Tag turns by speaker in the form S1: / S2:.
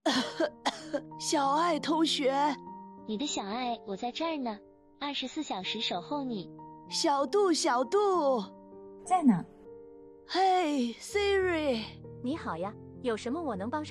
S1: 小爱同学，
S2: 你的小爱，我在这儿呢，24小时守候你。
S1: 小杜，小杜，
S3: 在呢。
S1: 嘿 ，Siri，
S4: 你好呀，有什么我能帮上？